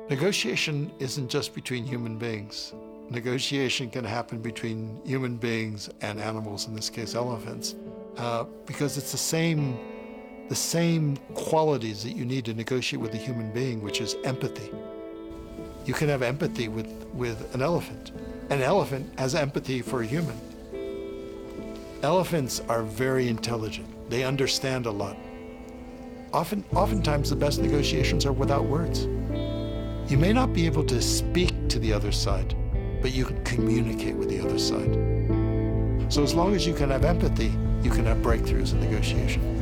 Negotiation isn't just between human beings. Negotiation can happen between human beings and animals, in this case elephants, because it's the same qualities that you need to negotiate with a human being, which is empathy. You can have empathy with an elephant. An elephant has empathy for a human. Elephants are very intelligent. They understand a lot. Oftentimes the best negotiations are without words. You may not be able to speak to the other side, but you can communicate with the other side. So as long as you can have empathy, you can have breakthroughs in negotiation.